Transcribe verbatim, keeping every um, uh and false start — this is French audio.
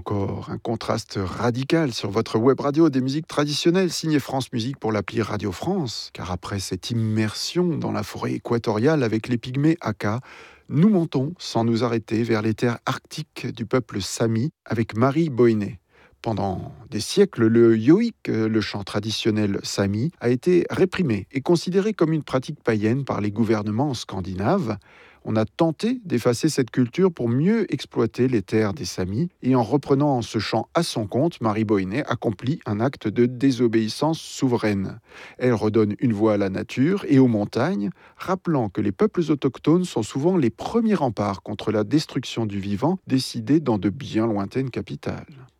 encore un contraste radical sur votre web radio des musiques traditionnelles signée France Musique pour l'appli Radio France. Car après cette immersion dans la forêt équatoriale avec les pygmées Aka, nous montons sans nous arrêter vers les terres arctiques du peuple Sami avec Marie Boinet. Pendant des siècles, le yoïk, le chant traditionnel sami, a été réprimé et considéré comme une pratique païenne par les gouvernements scandinaves. On a tenté d'effacer cette culture pour mieux exploiter les terres des Samis. Et en reprenant ce chant à son compte, Marie Boinet accomplit un acte de désobéissance souveraine. Elle redonne une voix à la nature et aux montagnes, rappelant que les peuples autochtones sont souvent les premiers remparts contre la destruction du vivant décidée dans de bien lointaines capitales.